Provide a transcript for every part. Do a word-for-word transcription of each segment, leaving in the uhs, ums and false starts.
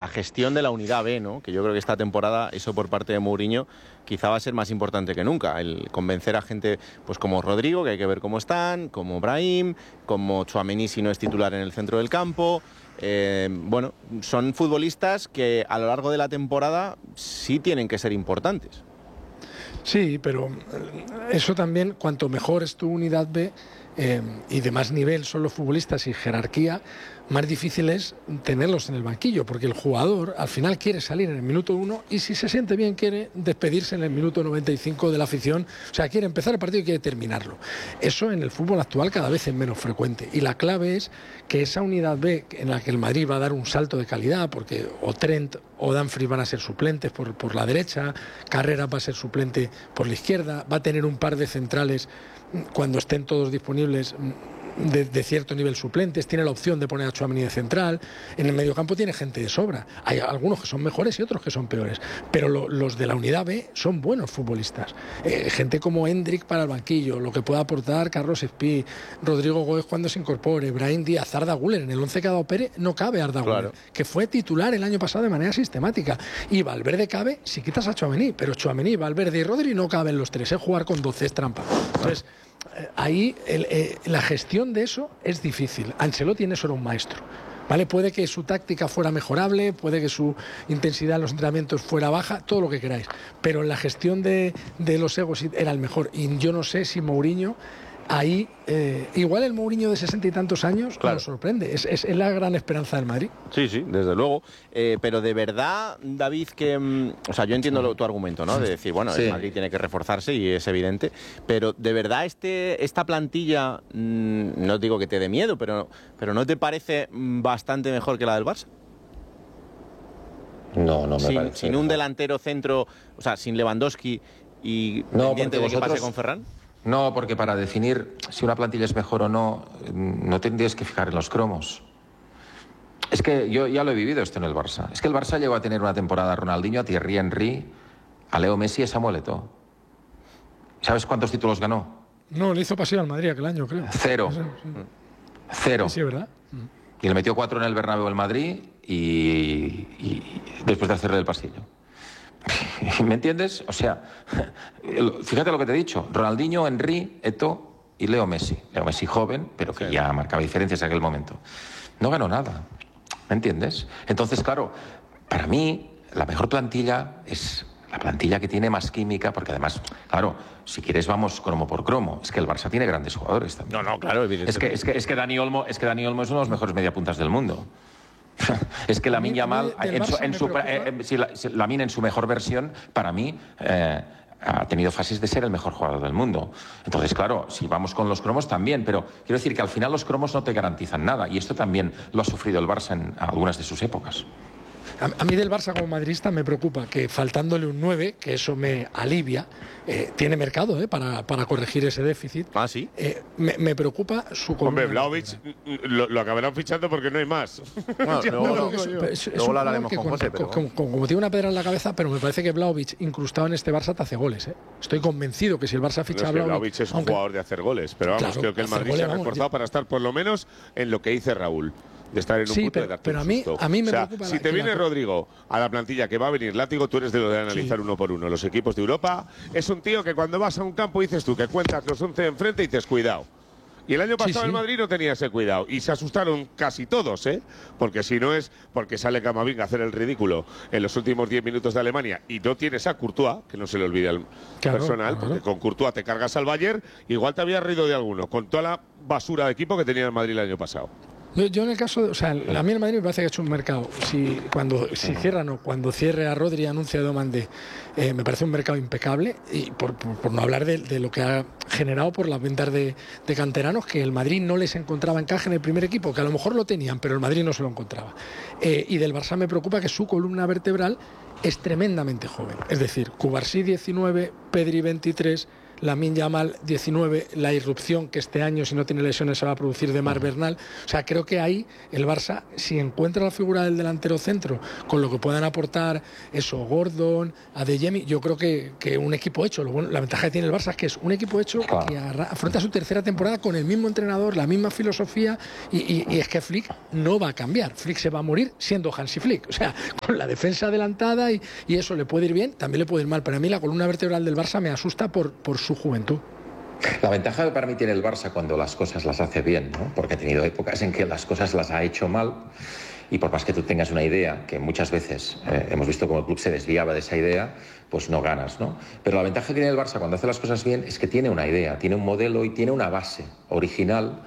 gestión de la unidad B, ¿no? Que yo creo que esta temporada, eso por parte de Mourinho, quizá va a ser más importante que nunca. El convencer a gente pues como Rodrigo, que hay que ver cómo están, como Brahim, como Tchouaméni si no es titular en el centro del campo. Eh, bueno, son futbolistas que a lo largo de la temporada sí tienen que ser importantes. Sí, pero eso también, cuanto mejor es tu unidad B eh, y de más nivel son los futbolistas y jerarquía, más difícil es tenerlos en el banquillo, porque el jugador al final quiere salir en el minuto uno y si se siente bien quiere despedirse en el minuto noventa y cinco de la afición, o sea, quiere empezar el partido y quiere terminarlo. Eso en el fútbol actual cada vez es menos frecuente y la clave es que esa unidad B en la que el Madrid va a dar un salto de calidad, porque o Trent o Dumfries van a ser suplentes por, por la derecha, Carreras va a ser suplente por la izquierda, va a tener un par de centrales cuando estén todos disponibles De, de cierto nivel suplentes, tiene la opción de poner a Tchouaméni de central, en el mediocampo tiene gente de sobra, hay algunos que son mejores y otros que son peores, pero lo, los de la unidad B son buenos futbolistas, eh, gente como Hendrik para el banquillo, lo que pueda aportar Carlos Espí, Rodrigo Góez cuando se incorpore, Brahim Díaz, Arda Güler, en el once que ha dado Pérez no cabe Arda Güler, claro, que fue titular el año pasado de manera sistemática, y Valverde cabe si quitas a Tchouaméni, pero Tchouaméni, Valverde y Rodri no caben los tres, es jugar con doce es trampa. Entonces ahí el, eh, la gestión de eso es difícil. Ancelotti en eso era un maestro, ¿vale? Puede que su táctica fuera mejorable, puede que su intensidad en los entrenamientos fuera baja, todo lo que queráis, pero en la gestión de, de los egos era el mejor. Y yo no sé si Mourinho ahí, eh, igual el Mourinho de sesenta y tantos años, claro, nos sorprende, es, es, es la gran esperanza del Madrid. Sí, sí, desde luego, eh, pero de verdad, David, que, mm, o sea, yo entiendo lo, tu argumento, ¿no? De decir, bueno, sí, el Madrid tiene que reforzarse y es evidente, pero de verdad este, esta plantilla, mmm, no digo que te dé miedo, pero, pero ¿no te parece bastante mejor que la del Barça? No, no me sin, parece. Sin un delantero centro, o sea, sin Lewandowski y no, pendiente de vosotros... que pase con Ferran. No, porque para definir si una plantilla es mejor o no, no tendrías que fijar en los cromos. Es que yo ya lo he vivido esto en el Barça. Es que el Barça llegó a tener una temporada a Ronaldinho, a Thierry Henry, a Leo Messi y a Samuel Eto'o. ¿Sabes cuántos títulos ganó? No, le hizo paseo al Madrid aquel año, creo. Cero. Sí, sí. Cero. Sí, ¿verdad? Y le metió cuatro en el Bernabéu al Madrid y, y después de hacerle el pasillo. ¿Me entiendes? O sea, fíjate lo que te he dicho. Ronaldinho, Henry, Eto'o y Leo Messi. Leo Messi joven, pero que ya marcaba diferencias en aquel momento. No ganó nada. ¿Me entiendes? Entonces, claro, para mí la mejor plantilla es la plantilla que tiene más química, porque además, claro, si quieres vamos cromo por cromo. Es que el Barça tiene grandes jugadores también. No, no, claro, evidentemente. Es que, es que, es que Dani Olmo, es que Dani Olmo es uno de los mejores mediapuntas del mundo. Es que Lamine Yamal, en su, en su, eh, si la, si Lamine en su mejor versión, para mí, eh, ha tenido fases de ser el mejor jugador del mundo. Entonces, claro, si vamos con los cromos también, pero quiero decir que al final los cromos no te garantizan nada, y esto también lo ha sufrido el Barça en algunas de sus épocas. A mí del Barça como madridista me preocupa que faltándole un nueve, que eso me alivia, eh, tiene mercado eh, para, para corregir ese déficit. Ah, sí. Eh, me, me preocupa su... Hombre, Vlahovic lo, lo acabarán fichando porque no hay más. Bueno, luego, no, luego, es, es, es luego lo hablaremos con, con José. Pero... Como, como, como tiene una pedra en la cabeza, pero me parece que Vlahovic, incrustado en este Barça, te hace goles. ¿eh? Estoy convencido que si el Barça ficha es a que Vlahovic... Vlahovic es un aunque, jugador de hacer goles, pero vamos, claro, creo que el Madrid goles, se ha reforzado vamos, para estar por lo menos en lo que dice Raúl. De estar en un sí, punto pero, de darte pero un a mí, susto. a mí me o sea, preocupa si la, te viene la... Rodrigo a la plantilla que va a venir látigo, tú eres de lo de analizar sí. uno por uno los equipos de Europa. Es un tío que cuando vas a un campo dices tú que cuentas los once de enfrente y dices cuidado. Y el año pasado sí, sí. el Madrid no tenía ese cuidado y se asustaron casi todos, ¿eh? Porque si no es porque sale Camavinga a hacer el ridículo en los últimos diez minutos de Alemania y no tienes a Courtois, que no se le olvide al claro, personal, claro. porque con Courtois te cargas al Bayern, igual te había reído de alguno, con toda la basura de equipo que tenía el Madrid el año pasado. Yo, yo en el caso, de, o sea, a mí el Madrid me parece que ha hecho un mercado. Si cuando si cierra no, cuando cierre a Rodri anuncia a Domandé, eh, me parece un mercado impecable y por, por, por no hablar de, de lo que ha generado por las ventas de, de canteranos que el Madrid no les encontraba encaje en el primer equipo, que a lo mejor lo tenían, pero el Madrid no se lo encontraba. Eh, y del Barça me preocupa que su columna vertebral es tremendamente joven. Es decir, Cubarsí diecinueve, Pedri veintitrés, Lamine Yamal diecinueve, la irrupción que este año, si no tiene lesiones, se va a producir de Marc Bernal. O sea, creo que ahí el Barça, si encuentra la figura del delantero centro, con lo que puedan aportar eso, Gordon, Adeyemi, yo creo que, que un equipo hecho. Lo bueno, la ventaja que tiene el Barça es que es un equipo hecho que afronta su tercera temporada con el mismo entrenador, la misma filosofía, y, y, y es que Flick no va a cambiar. Flick se va a morir siendo Hansi Flick. O sea, con la defensa adelantada y, y eso le puede ir bien, también le puede ir mal. Pero a mí la columna vertebral del Barça me asusta por, por su juventud. La ventaja que para mí tiene el Barça cuando las cosas las hace bien, ¿no? Porque ha tenido épocas en que las cosas las ha hecho mal, y por más que tú tengas una idea, que muchas veces eh, hemos visto cómo el club se desviaba de esa idea, pues no ganas, ¿no? Pero la ventaja que tiene el Barça cuando hace las cosas bien es que tiene una idea, tiene un modelo y tiene una base original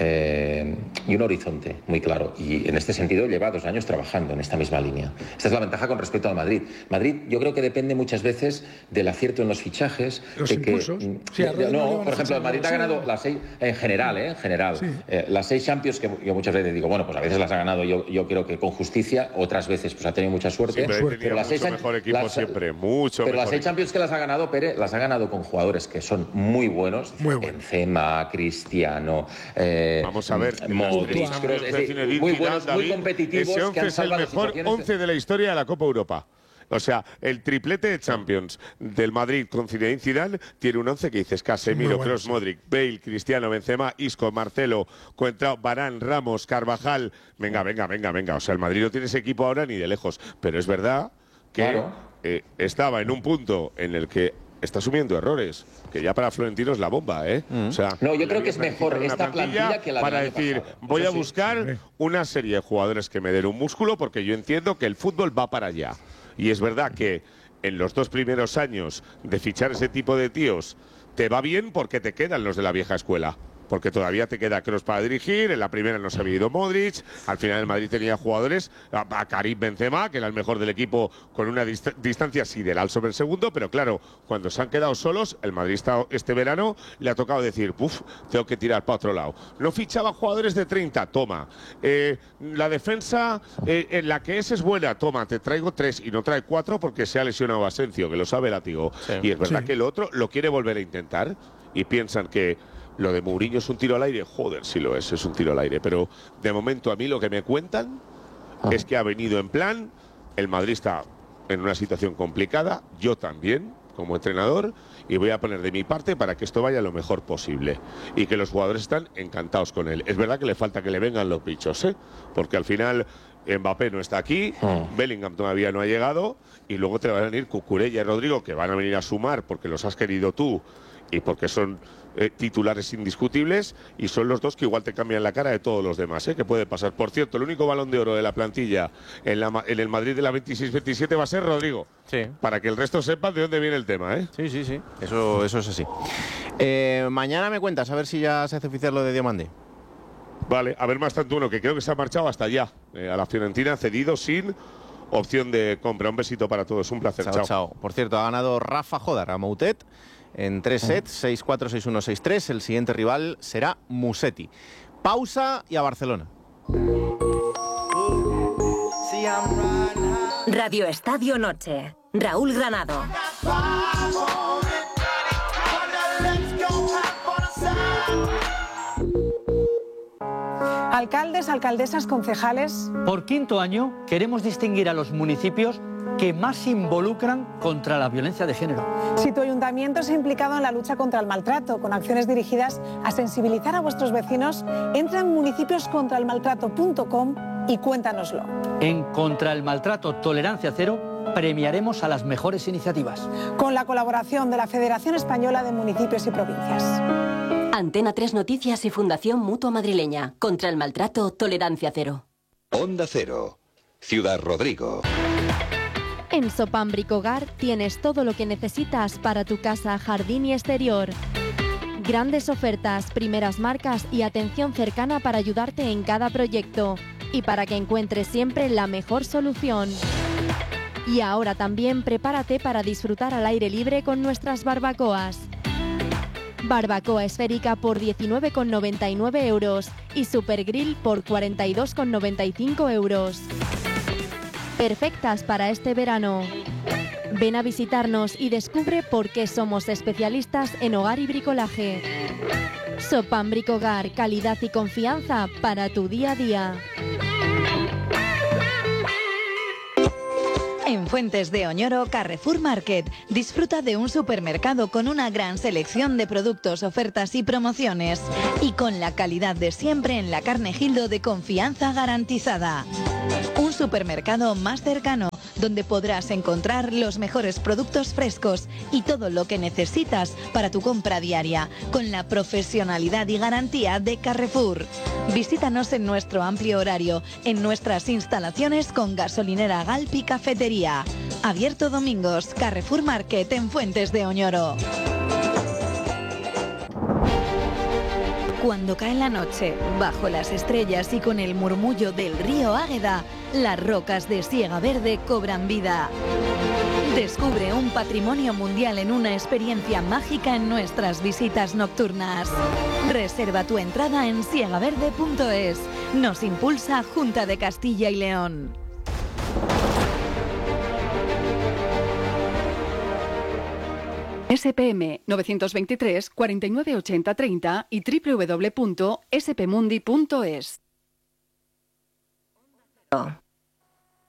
eh, y un horizonte muy claro. Y en este sentido lleva dos años trabajando en esta misma línea. Esta es la ventaja con respecto al Madrid. Madrid yo creo que depende muchas veces del acierto en los fichajes. Los de impulsos. Que, sí, de, no, por ejemplo, el Madrid ha ganado las seis, en general, ¿eh? En general. Sí. Eh, las seis Champions que yo muchas veces digo, bueno, pues a veces las ha ganado yo, yo creo que con justicia, otras veces pues ha tenido mucha suerte. Sí, pero, pero las seis, mejor equipo las, siempre, mucho Pero mejor las seis equipo. Champions que las ha ganado, Pere, las ha ganado con jugadores que son muy buenos. Muy bueno. Benzema, Cristiano, eh, Vamos a ver, Modric, Kroos, es decir, muy buenos, muy competitivos. Ese once que han es el salvado mejor once de la historia de la Copa Europa. O sea, el triplete de Champions del Madrid con Zinedine Zidane tiene un once que dices Casemiro, bueno, Kroos, sí. Modric, Bale, Cristiano, Benzema, Isco, Marcelo, Coentrao, Varane, Ramos, Carvajal. Venga, venga, venga, venga. O sea, el Madrid no tiene ese equipo ahora ni de lejos. Pero es verdad que Claro. eh, estaba en un punto en el que está asumiendo errores, que ya para Florentino es la bomba, ¿eh? Mm. O sea, No, yo creo le que es había mejor planificado esta una plantilla que la del para año decir, pasado. voy Eso a sí, buscar sí. una serie de jugadores que me den un músculo, porque yo entiendo que el fútbol va para allá. Y es verdad que en los dos primeros años de fichar ese tipo de tíos te va bien porque te quedan los de la vieja escuela. Porque todavía te queda Kroos para dirigir, en la primera no se había ido Modric, al final el Madrid tenía jugadores, a, a Karim Benzema, que era el mejor del equipo con una dist distancia sideral sobre el segundo, pero claro, cuando se han quedado solos, el Madrid está, este verano le ha tocado decir, puf, tengo que tirar para otro lado. No fichaba jugadores de treinta, toma. Eh, la defensa eh, en la que es es buena, toma, te traigo tres y no trae cuatro porque se ha lesionado Asensio, que lo sabe Látigo. Sí. Y es verdad sí. que el otro lo quiere volver a intentar y piensan que lo de Mourinho es un tiro al aire. Joder, sí lo es, es un tiro al aire. Pero de momento a mí lo que me cuentan ah. es que ha venido en plan, el Madrid está en una situación complicada, yo también, como entrenador, y voy a poner de mi parte para que esto vaya lo mejor posible. Y que los jugadores están encantados con él. Es verdad que le falta que le vengan los bichos, ¿eh? Porque al final Mbappé no está aquí, ah. Bellingham todavía no ha llegado, y luego te van a venir Cucurella y Rodrigo, que van a venir a sumar porque los has querido tú y porque son Eh, titulares indiscutibles, y son los dos que igual te cambian la cara de todos los demás, ¿eh? Que puede pasar. Por cierto, el único balón de oro de la plantilla en, la, en el Madrid de la veintiséis veintisiete va a ser Rodrigo. Sí. Para que el resto sepa de dónde viene el tema, ¿eh? Sí, sí, sí. Eso, eso es así. Eh, mañana me cuentas a ver si ya se hace oficial lo de Diomande. Vale, a ver, más tanto uno que creo que se ha marchado hasta allá, eh, a la Fiorentina, cedido sin opción de compra. Un besito para todos, un placer. Chao, chao. chao. Por cierto, ha ganado Rafa Jodar a Moutet en tres sets, seis cuatro, seis uno, seis tres. El siguiente rival será Musetti. Pausa y a Barcelona. Radio Estadio Noche. Raúl Granado. Alcaldes, alcaldesas, concejales. Por quinto año queremos distinguir a los municipios que más se involucran contra la violencia de género. Si tu ayuntamiento se ha implicado en la lucha contra el maltrato, con acciones dirigidas a sensibilizar a vuestros vecinos, entra en municipios contra el maltrato punto com y cuéntanoslo. En Contra el Maltrato Tolerancia Cero premiaremos a las mejores iniciativas. Con la colaboración de la Federación Española de Municipios y Provincias. Antena tres Noticias y Fundación Mutua Madrileña. Contra el Maltrato Tolerancia Cero. Onda Cero. Ciudad Rodrigo. En Sopam Bricogar tienes todo lo que necesitas para tu casa, jardín y exterior. Grandes ofertas, primeras marcas y atención cercana para ayudarte en cada proyecto y para que encuentres siempre la mejor solución. Y ahora también prepárate para disfrutar al aire libre con nuestras barbacoas. Barbacoa esférica por diecinueve con noventa y nueve euros y Super Grill por cuarenta y dos con noventa y cinco euros. Perfectas para este verano. Ven a visitarnos y descubre por qué somos especialistas en hogar y bricolaje. Sopam Bricogar, calidad y confianza para tu día a día. En Fuentes de Oñoro, Carrefour Market. Disfruta de un supermercado con una gran selección de productos, ofertas y promociones. Y con la calidad de siempre en la carne Gildo de confianza garantizada. Un supermercado más cercano, donde podrás encontrar los mejores productos frescos y todo lo que necesitas para tu compra diaria, con la profesionalidad y garantía de Carrefour. Visítanos en nuestro amplio horario, en nuestras instalaciones con gasolinera Galp y cafetería. Abierto domingos, Carrefour Market en Fuentes de Oñoro. Cuando cae la noche, bajo las estrellas y con el murmullo del río Águeda, las rocas de Siega Verde cobran vida. Descubre un patrimonio mundial en una experiencia mágica en nuestras visitas nocturnas. Reserva tu entrada en siegaverde punto es. Nos impulsa Junta de Castilla y León. S P M novecientos veintitrés cuarenta y nueve ochenta treinta y doble u doble u doble u punto s p mundi punto es.